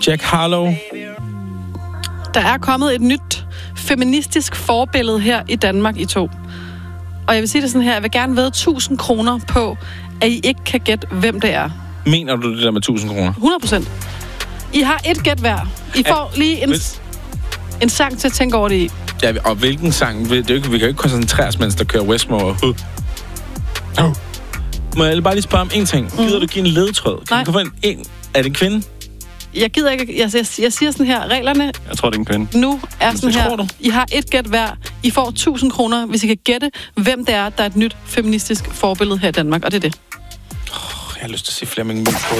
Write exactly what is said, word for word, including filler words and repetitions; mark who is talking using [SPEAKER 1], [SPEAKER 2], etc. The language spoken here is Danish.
[SPEAKER 1] Jack Harlow.
[SPEAKER 2] Der er kommet et nyt feministisk forbillede her i Danmark i to. Og jeg vil sige det sådan her, jeg vil gerne vædde tusind kroner på, at I ikke kan gætte, hvem det er.
[SPEAKER 1] Mener du det der med tusind kroner?
[SPEAKER 2] hundrede procent. I har et gæt hver. I får lige en, en sang til at tænke over det i.
[SPEAKER 1] Ja, og hvilken sang? Det er jo ikke, vi kan jo ikke koncentrere os, mens der kører Westmore. Uh. Oh. Må jeg bare lige spørge om en ting? Mm. Gider du give en ledetråd? Kan
[SPEAKER 2] Nej.
[SPEAKER 1] du få en, en? Er det en kvinde?
[SPEAKER 2] Jeg gider ikke... Jeg, jeg, jeg siger sådan her, reglerne...
[SPEAKER 3] Jeg tror, det er en kvinde.
[SPEAKER 2] Nu er sådan
[SPEAKER 1] det
[SPEAKER 2] her...
[SPEAKER 1] tror du?
[SPEAKER 2] I har et gæt hver. I får tusind kroner, hvis I kan gætte, hvem det er, der er et nyt feministisk forbillede her i Danmark. Og det er det.
[SPEAKER 1] Oh, jeg har lyst til at se Flemming Møl på